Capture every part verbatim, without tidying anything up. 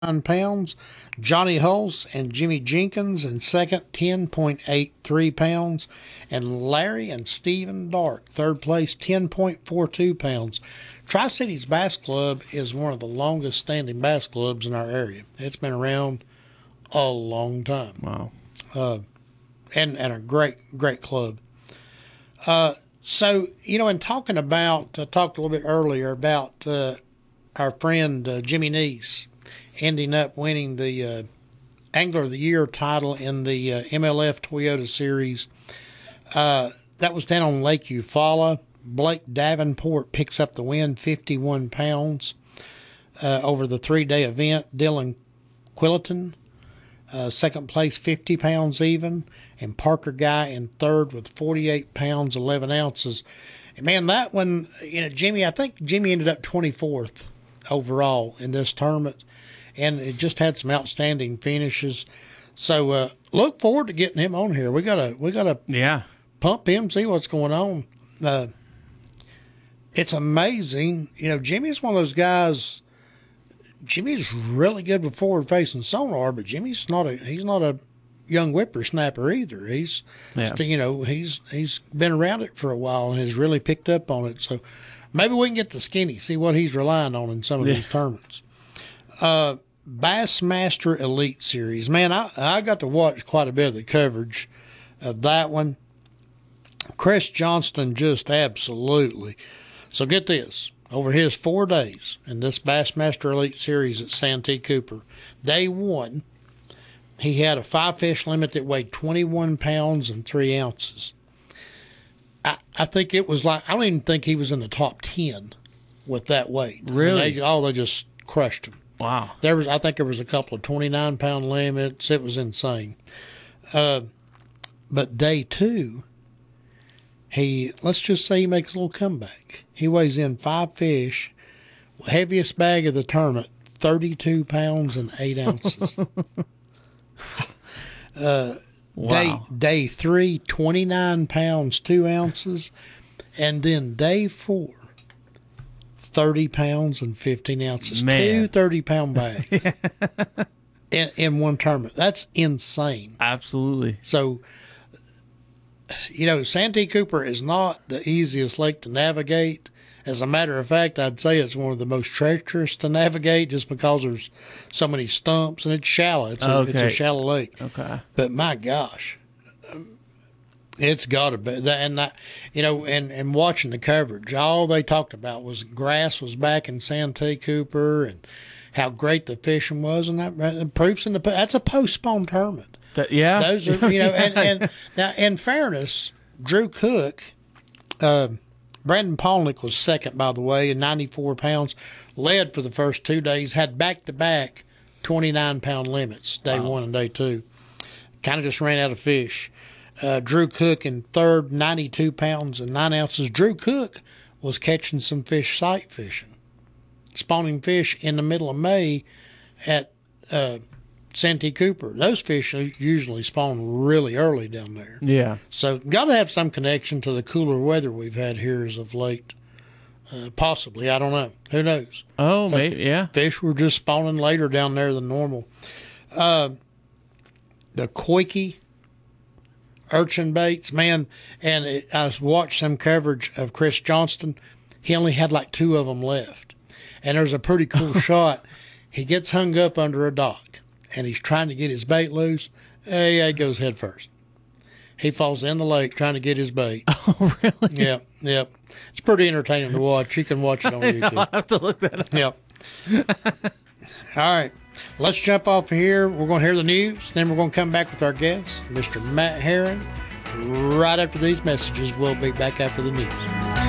pounds. Johnny Hulse and Jimmy Jenkins in second, ten point eight three pounds. And Larry and Stephen Dark, third place, ten point four two pounds. Tri-Cities Bass Club is one of the longest standing bass clubs in our area. It's been around a long time. Wow. Uh, and, and a great, great club. Uh, so, you know, in talking about, I talked a little bit earlier about uh, our friend uh, Jimmy Neese ending up winning the uh, Angler of the Year title in the uh, M L F Toyota Series. Uh, that was down on Lake Eufaula. Blake Davenport picks up the win, fifty-one pounds uh, over the three-day event. Dylan Quilliton, uh, second place, fifty pounds even. And Parker Guy in third with forty-eight pounds, eleven ounces. And man, that one, you know, Jimmy, I think Jimmy ended up twenty-fourth overall in this tournament. And it just had some outstanding finishes. So uh, look forward to getting him on here. We gotta, we gotta yeah. pump him, see what's going on. Uh, it's amazing. You know, Jimmy's one of those guys. Jimmy's really good with forward-facing sonar, but Jimmy's not a. He's not a young whippersnapper either. He's, yeah. you know, he's he's been around it for a while and has really picked up on it. So maybe we can get to Skinny, see what he's relying on in some of yeah. these tournaments. Uh, Bassmaster Elite Series. Man, I, I got to watch quite a bit of the coverage of that one. Chris Johnston just absolutely. So get this. Over his four days in this Bassmaster Elite Series at Santee Cooper, day one, he had a five-fish limit that weighed twenty-one pounds and three ounces. I, I think it was like, I don't even think he was in the top ten with that weight. Really? I mean, they, oh, they just crushed him. Wow. There was, I think there was a couple of twenty-nine pound limits. It was insane. Uh, but day two, he, let's just say he makes a little comeback. He weighs in five fish, heaviest bag of the tournament, thirty-two pounds and eight ounces. uh, wow. Day, day three, twenty-nine pounds, two ounces. And then day four, thirty pounds and fifteen ounces. Man. Two thirty-pound bags in, in one tournament. That's insane. Absolutely. So, you know, Santee Cooper is not the easiest lake to navigate. As a matter of fact, I'd say it's one of the most treacherous to navigate just because there's so many stumps and it's shallow. It's a, okay. it's a shallow lake. Okay. But my gosh, um, it's got to be. And, that, you know, and, and watching the coverage, all they talked about was grass was back in Santee Cooper and how great the fishing was. And that and proofs in the, that's a postponed tournament. That, yeah. Those are, you know, and, and now in fairness, Drew Cook, uh, Brandon Polnick was second, by the way, at ninety-four pounds, led for the first two days, had back-to-back twenty-nine pound limits, day wow. one and day two. Kind of just ran out of fish. Uh, Drew Cook in third, ninety-two pounds and nine ounces. Drew Cook was catching some fish sight fishing, spawning fish in the middle of May at uh, Santee Cooper. Those fish usually spawn really early down there. Yeah. So got to have some connection to the cooler weather we've had here as of late. Uh, possibly. I don't know. Who knows? Oh, but maybe, yeah. Fish were just spawning later down there than normal. Uh, the Koike urchin baits, man, and it, I watched some coverage of Chris Johnston. He only had like two of them left. And there's a pretty cool shot. He gets hung up under a dock, and he's trying to get his bait loose. Hey, he goes head first. He falls in the lake trying to get his bait. Oh, really? Yep, yep. It's pretty entertaining to watch. You can watch it on YouTube. I'll have to look that up. Yep. All right. Let's jump off here. We're going to hear the news. Then we're going to come back with our guest, Mister Matt Herron. Right after these messages, we'll be back after the news.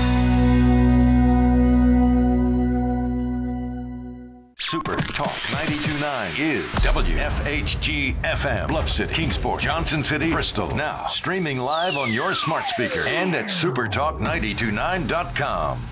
Super Talk ninety-two point nine is W F H G F M. Bluff City, Kingsport, Johnson City, Bristol. Now streaming live on your smart speaker and at super talk nine two nine dot com.